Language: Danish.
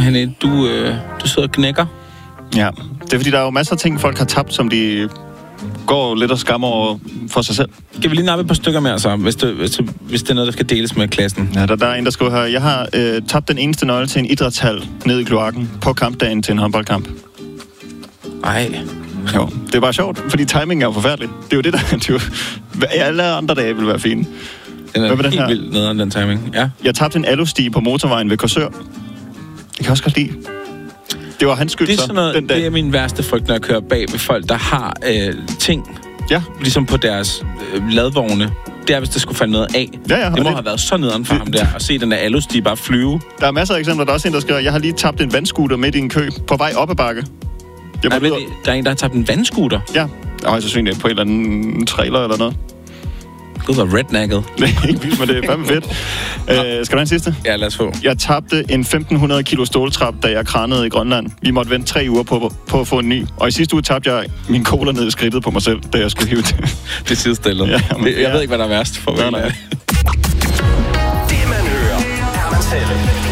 Henning, du sidder og knækker. Ja, det er fordi, der er jo masser af ting, folk har tabt, som de går lidt og skammer over for sig selv. Skal vi lige nappe et par stykker mere, så, hvis det er noget, der skal deles med klassen? Ja, der er en, der skriver her. Jeg har tabt den eneste nøgle til en idrætshal ned i kloakken på kampdagen til en håndboldkamp. Ej. Jo, det er bare sjovt, fordi timingen er jo forfærdelig. Det er jo det, der alle andre dage vil være fine. Den er helt vildt nederen, den timing. Ja. Jeg tabte en alustige på motorvejen ved Korsør. Det kan også godt lide. Det var hans skyld, det er sådan noget, den dag. Det er min værste frygt, når jeg kører bag ved folk, der har ting, ligesom på deres ladvogne. Det er, hvis det skulle falde noget af. Ja, det må have været så nederen for ham der, at se den der alustige bare flyve. Der er masser af eksempler. Der er også en, der skriver, jeg har lige tabt en vandscooter midt i en kø på vej op ad bakke. Der er en, der har tabt en vandscooter? Ja, og jeg synes på en eller anden trailer eller noget. Det var rednecket. Det er ikke vildt, men det er fandme fedt. Skal du have en sidste? Ja, lad os få. Jeg tabte en 1500 kilo ståltrap, da jeg kranede i Grønland. Vi måtte vente 3 uger på at få en ny. Og i sidste uge tabte jeg min cola ned i skridtet på mig selv, da jeg skulle hive det. Det sidestillet. Ja, jeg ved ikke, hvad der er værst for. Nej. Det man hører, er man selv.